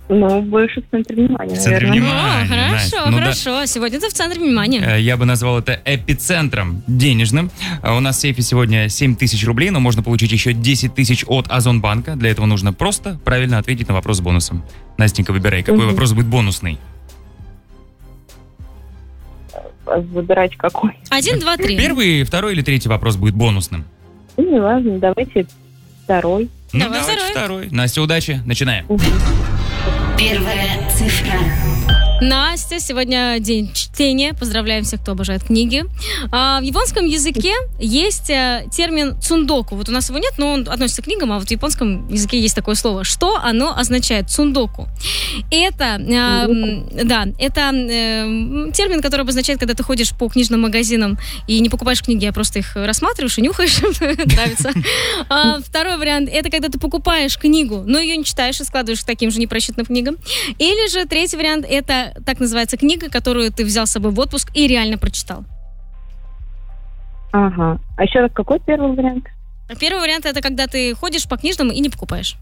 Ну, больше в центре внимания, В центре наверное. внимания. Хорошо, Настя. Ну да. хорошо. Сегодня ты в центре внимания. Я бы назвал это эпицентром денежным. У нас в сейфе сегодня 7 тысяч рублей, но можно получить еще 10 тысяч от Озонбанка. Для этого нужно просто правильно ответить на вопрос с бонусом. Настенька, выбирай, какой вопрос будет бонусный. Выбирать какой. 1, 2, 3. Первый, второй или третий вопрос будет бонусным? Ну, не важно, давайте второй. Ну, Давай давайте второй. второй. Настя, удачи. Начинаем. Первая цифра. Настя, сегодня день чтения. Поздравляем всех, кто обожает книги. В японском языке есть термин цундоку. Вот у нас его нет, но он относится к книгам, а вот в японском языке есть такое слово. Что оно означает? Цундоку. Это, термин, который обозначает, когда ты ходишь по книжным магазинам и не покупаешь книги, а просто их рассматриваешь и нюхаешь. Нравится. Второй вариант – это когда ты покупаешь книгу, но ее не читаешь и складываешь к таким же непрочитанным книгам. Или же третий вариант – это так называется книга, которую ты взял с собой в отпуск и реально прочитал. Ага. А еще раз, какой первый вариант? Первый вариант – это когда ты ходишь по книжным и не покупаешь.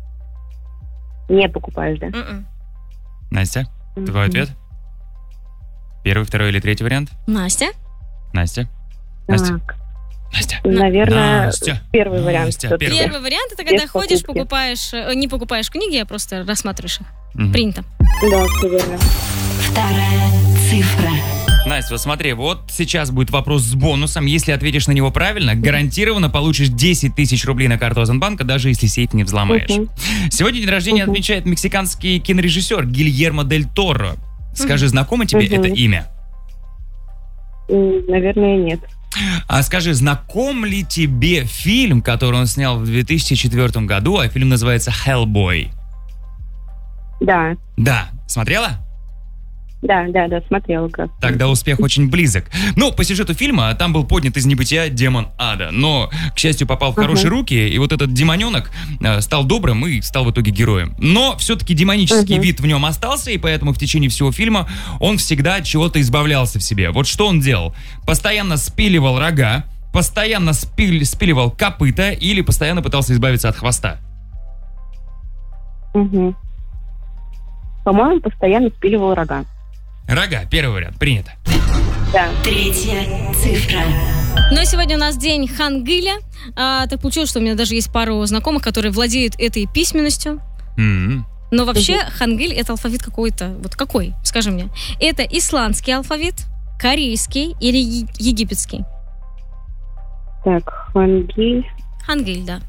Не покупаешь, да? Настя, твой ответ? Первый, второй или третий вариант? Настя? Настя? Настя? Так, Настя? наверное, Настя. первый вариант. Настя, всё-таки. Первый вариант – это когда Без ходишь, покупки. покупаешь, не покупаешь книги, а просто рассматриваешь их. Мгм. Принято. Да, все верно. Вторая цифра. Настя, вот смотри, вот сейчас будет вопрос с бонусом. Если ответишь на него правильно, гарантированно получишь 10 тысяч рублей на карту Озонбанка, даже если сейф не взломаешь. Мгм. Сегодня день рождения отмечает мексиканский кинорежиссер Гильермо Дель Торо. Скажи, знакомо тебе это имя? Наверное, нет. А скажи, знаком ли тебе фильм, который он снял в 2004 году, а фильм называется «Hellboy»? Да, Да. Смотрела? да, смотрела как. Тогда успех очень близок. Ну, по сюжету фильма там был поднят из небытия демон ада, но, к счастью, попал в хорошие руки, и вот этот демоненок стал добрым и стал в итоге героем. Но все-таки демонический вид в нем остался, и поэтому в течение всего фильма он всегда от чего-то избавлялся в себе. Вот что он делал? Постоянно спиливал рога, постоянно спиливал копыта или постоянно пытался избавиться от хвоста. Угу. По-моему, постоянно спиливал рога. Рога, первый вариант, принято. Да. Третья цифра. Но сегодня у нас день Хангыля. Так получилось, что у меня даже есть пару знакомых, которые владеют этой письменностью. М-м. Но вообще Хангыль — это алфавит какой-то. Вот какой? Скажи мне. Это исландский алфавит, корейский или египетский? Так, Хангиль. Хангыль, да.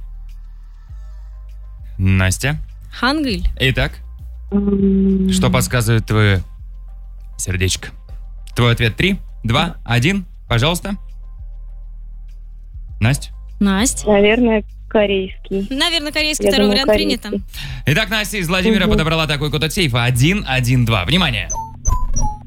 Настя. Хангыль. Итак, что подсказывает твое сердечко? Твой ответ 3, 2, 1, пожалуйста. Настя. Настя. Наверное, корейский. Наверное, корейский. Я Второй думаю, вариант принято. корейский. Итак, Настя из Владимира подобрала такой код от сейфа 112. Внимание!